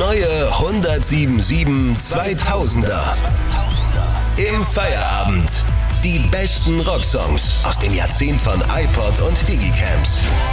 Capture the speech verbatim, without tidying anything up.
neue hundertsieben zweitausender. Im Feierabend. Die besten Rocksongs aus dem Jahrzehnt von iPod und Digicams.